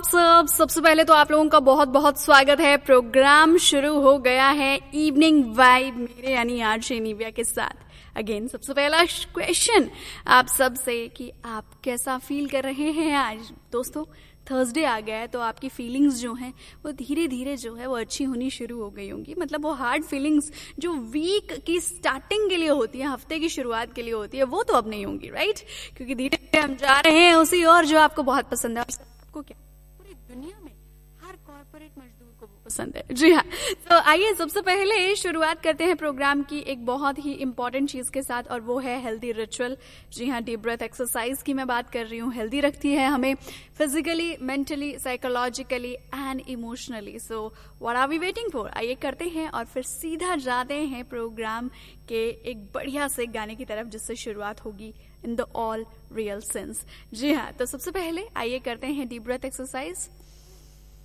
आप सब। सबसे पहले तो आप लोगों का बहुत बहुत स्वागत है। प्रोग्राम शुरू हो गया है इवनिंग वाइब मेरे यानी आरजे निव्या के साथ। अगेन सबसे पहला क्वेश्चन आप सब से कि आप कैसा फील कर रहे हैं आज। दोस्तों थर्सडे आ गया है तो आपकी फीलिंग्स जो हैं वो धीरे धीरे जो है वो अच्छी होनी शुरू हो गई होंगी। मतलब वो हार्ड फीलिंग्स जो वीक की स्टार्टिंग के लिए होती है, हफ्ते की शुरुआत के लिए होती है, वो तो अब नहीं होंगी, राइट? क्योंकि धीरे धीरे हम जा रहे हैं उसी और जो आपको बहुत पसंद है। आपको क्या पूरी दुनिया में हर कॉर्पोरेट मजदूर को वो पसंद है। जी हाँ, तो आइए सबसे पहले शुरुआत करते हैं प्रोग्राम की एक बहुत ही इंपॉर्टेंट चीज के साथ, और वो है हेल्दी रिचुअल। जी हाँ, डीप ब्रेथ एक्सरसाइज की मैं बात कर रही हूँ। हेल्दी रखती है हमें physically, mentally, psychologically and emotionally. So what are we waiting for? आइए करते हैं और फिर सीधा जाते हैं प्रोग्राम के एक बढ़िया से गाने की तरफ जिससे शुरुआत होगी in the all real sense. जी हाँ, तो सबसे पहले आइए करते हैं डीप ब्रेथ एक्सरसाइज।